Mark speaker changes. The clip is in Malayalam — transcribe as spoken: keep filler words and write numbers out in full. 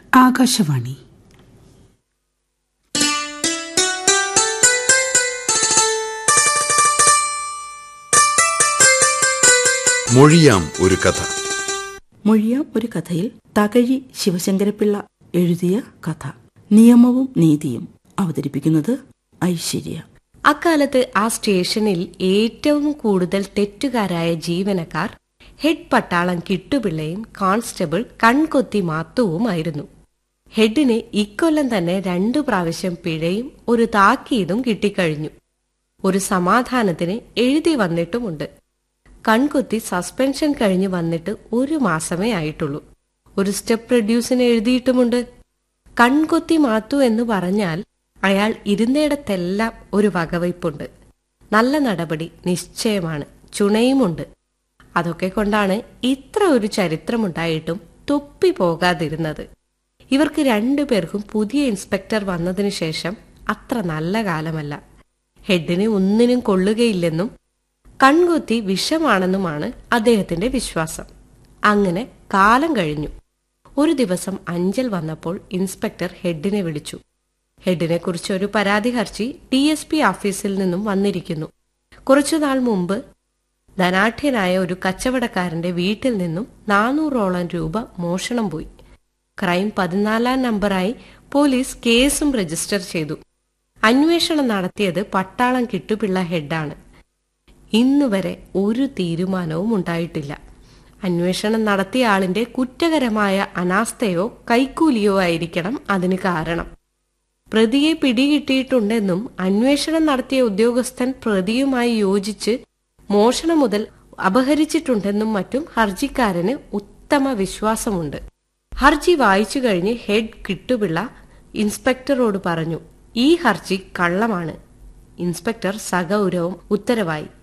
Speaker 1: ആകാശവാണി.
Speaker 2: മൊഴിയാം ഒരു കഥ.
Speaker 3: മൊഴിയാം ഒരു കഥയിൽ തകഴി ശിവശങ്കരപ്പിള്ള എഴുതിയ കഥ നിയമവും നീതിയും. അവതരിപ്പിക്കുന്നത് ഐശ്വര്യ.
Speaker 4: അക്കാലത്ത് ആ സ്റ്റേഷനിൽ ഏറ്റവും കൂടുതൽ തെറ്റുകാരായ ജീവനക്കാർ ഹെഡ് പട്ടാളം കിട്ടുപിള്ളയും കോൺസ്റ്റബിൾ കൺകൊത്തി മാത്തുവുമായിരുന്നു. ഹെഡിന് ഇക്കൊല്ലം തന്നെ രണ്ടു പ്രാവശ്യം പിഴയും ഒരു താക്കീതും കിട്ടിക്കഴിഞ്ഞു. ഒരു സമാധാനത്തിന് എഴുതി വന്നിട്ടുമുണ്ട്. കൺകൊത്തി സസ്പെൻഷൻ കഴിഞ്ഞു വന്നിട്ട് ഒരു മാസമേ ആയിട്ടുള്ളൂ. ഒരു സ്റ്റെപ്പ് റെഡ്യൂസിന് എഴുതിയിട്ടുമുണ്ട്. കൺകൊത്തി മാത്തു എന്ന് പറഞ്ഞാൽ അയാൾ ഇരുന്നിടത്തെല്ലാം ഒരു വകവയ്പുണ്ട്. നല്ല നടപടി നിശ്ചയമാണ്, ചുണയുമുണ്ട്. അതൊക്കെ കൊണ്ടാണ് ഇത്ര ഒരു ചരിത്രമുണ്ടായിട്ടും തൊപ്പി പോകാതിരുന്നത്. ഇവർക്ക് രണ്ടുപേർക്കും പുതിയ ഇൻസ്പെക്ടർ വന്നതിനു ശേഷം അത്ര നല്ല കാലമല്ല. ഹെഡിന് ഒന്നിനും കൊള്ളുകയില്ലെന്നും കൺകൊത്തി വിഷമാണെന്നുമാണ് അദ്ദേഹത്തിന്റെ വിശ്വാസം. അങ്ങനെ കാലം കഴിഞ്ഞു. ഒരു ദിവസം അഞ്ചൽ വന്നപ്പോൾ ഇൻസ്പെക്ടർ ഹെഡിനെ വിളിച്ചു. ഹെഡിനെ കുറിച്ച് ഒരു പരാതി ഹർജി ഡി എസ് പി ഓഫീസിൽ നിന്നും വന്നിരിക്കുന്നു. കുറച്ചുനാൾ മുമ്പ് ധനാഢ്യനായ ഒരു കച്ചവടക്കാരന്റെ വീട്ടിൽ നിന്നും നാനൂറോളം രൂപ മോഷണം പോയി. ക്രൈം പതിനാലാം നമ്പറായി പോലീസ് കേസും രജിസ്റ്റർ ചെയ്തു. അന്വേഷണം നടത്തിയത് പട്ടാളം കിട്ടുപിള്ള ഹെഡാണ്. ഇന്നുവരെ ഒരു തീരുമാനവും ഉണ്ടായിട്ടില്ല. അന്വേഷണം നടത്തിയ ആളിന്റെ കുറ്റകരമായ അനാസ്ഥയോ കൈക്കൂലിയോ ആയിരിക്കണം അതിന് കാരണം. പ്രതിയെ പിടികിട്ടിയിട്ടുണ്ടെന്നും അന്വേഷണം നടത്തിയ ഉദ്യോഗസ്ഥൻ പ്രതിയുമായി യോജിച്ച് മോഷണം മുതൽ അപഹരിച്ചിട്ടുണ്ടെന്നും മറ്റും ഹർജിക്കാരന് ഉത്തമ വിശ്വാസമുണ്ട്. ഹർജി വായിച്ചു കഴിഞ്ഞ് ഹെഡ് കിട്ടുപിള്ള ഇൻസ്പെക്ടറോട് പറഞ്ഞു, ഈ ഹർജി കള്ളമാണ്. ഇൻസ്പെക്ടർ സഗൗരവം ഉത്തരവായി,